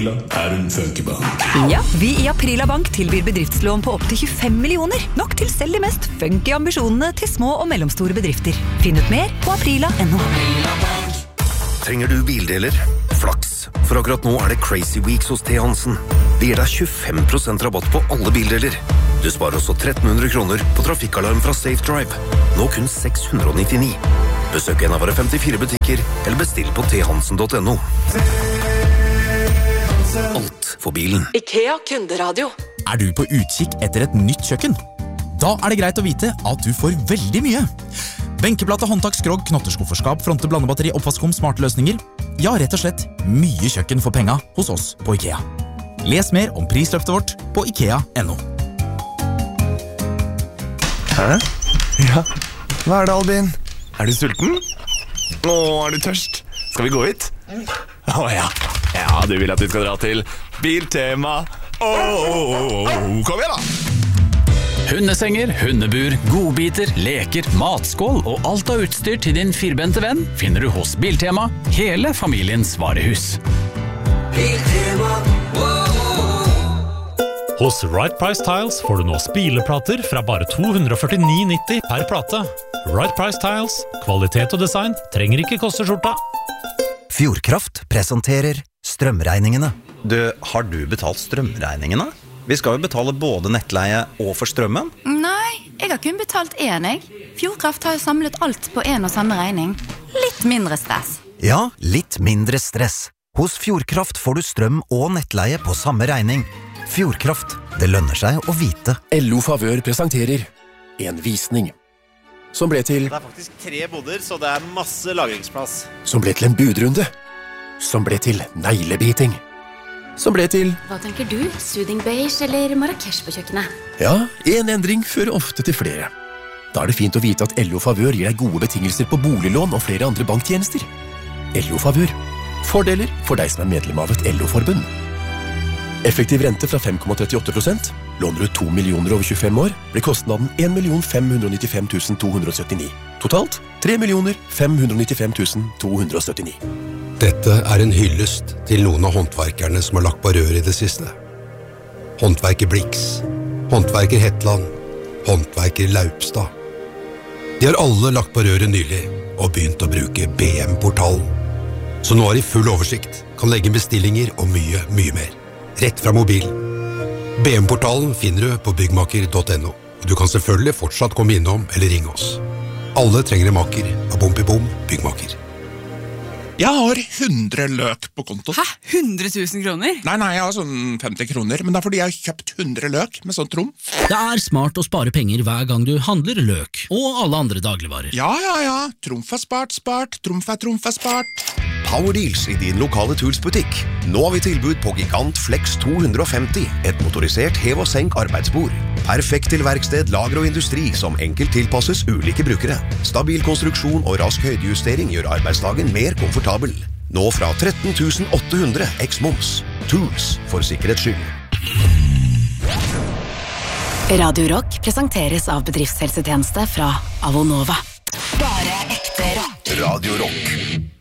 Aprila en funkybank. Ja, vi I Aprila Bank tilbyr bedriftslån på opp til 25 millioner. Nok til selv de mest funky ambisjonene til små og mellomstore bedrifter. Finn ut mer på aprila.no. Trenger du bildeler? Flaks, for akkurat nå det Crazy Weeks hos T. Hansen. Det gir deg 25% rabatt på alle bildeler. Du sparer også 1300 kroner på trafikkalarm fra Safe Drive. Nå kun 699. Besøk en av våre 54 butikker, eller bestill på thansen.no. Alt for bilen. IKEA kunderadio. Du på utkikk etter et nytt kjøkken? Da det greit å vite at du får veldig mye. Benkeplate, håndtak, skrog, knotterskufferskap, fronte, blandebatteri, oppvaskom, smarte løsninger. Ja, rett og slett mye kjøkken for penga hos oss på IKEA. Les mer om prisløftet vårt på IKEA.no. Hæ? Ja, hva det, Albin? Du sulten? Du tørst? Skal vi gå hit? Ja. Ja, du vil at vi skal dra til Biltema. Kom igjen da! Hundesenger, hundebur, godbiter, leker, matskål og alt av utstyr til din firbente venn finner du hos Biltema, hele familiens varehus. Biltema, Hos Right Price Tiles får du nå spileplater fra bare 249,90 per plate. Right Price Tiles, kvalitet og design trenger ikke koste skjorta. Fjordkraft presenterer strømregningene. Har du betalt strømregningene? Vi skal jo betale både nettleie og for strømmen. Nei, jeg har kun betalt én, jeg. Fjordkraft har jo samlet alt på en og samme regning. Litt mindre stress. Ja, litt mindre stress. Hos Fjordkraft får du strøm og nettleie på samme regning. Fjordkraft, det lønner seg å vite. LO Favør presenterer en visning. Som ble til... Det faktisk 3 boder, så det masse lagringsplass. Som ble til en budrunde. Som ble til neglebiting. Som ble til... Hva tenker du? Soothing beige eller Marrakesh på kjøkkenet? Ja, en endring fører ofte til flere. Da det fint å vite at LO Favør gir deg gode betingelser på boliglån og flere andre banktjenester. LO Favør. Fordeler for deg som medlem av et LO-forbund. Effektiv rente fra 5,38%. Låner du 2 millioner over 25 år, blir kostnaden 1.595.279. Totalt 3.595.279. Dette en hyllest til noen av håndverkerne som har lagt på rør I det siste. Håndverker Blix, håndverker Hetland, håndverker Laupstad. De har alle lagt på røret nylig og begynt å bruke BM-portalen. Så nå de full oversikt, kan legge bestillinger og mye, mye mer. Rett fra mobil. BM-portalen finner du på byggmaker.no. Du kan selvfølgelig fortsatt komme innom eller ringe oss. Alle trenger en maker av Bom Byggmaker. Jeg har 100 løk på konto. Hæ? 100 000 kroner? Nei, jeg har sånn 50 kroner, men det fordi jeg har kjøpt 100 løk med sånn trumf. Det smart å spare penger hver gang du handler løk, og alle andre dagligvarer. Ja. Trumf spart, trumf spart. Power Deals I din lokale Tools-butikk. Nå har vi tilbud på Gigant Flex 250, et motorisert hev- og senk arbeidsbord. Perfekt til verksted, lager og industri som enkelt tilpasses ulike brukere. Stabil konstruksjon og rask høydejustering gjør arbeidsdagen mer komfortabel. Nå fra 13.800 eks-moms. Tools for sikkerhets skyld. Radio Rock presenteres av bedriftshelsetjeneste fra Avonova. Radio Rock.